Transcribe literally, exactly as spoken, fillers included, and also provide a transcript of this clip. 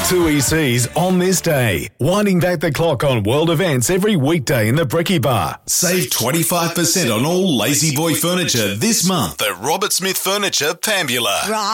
Two E Cs on this day. Winding back the clock on world events every weekday in the Bricky Bar. Save twenty-five percent on all Lazy Boy furniture this month at Robert Smith Furniture, Pambula.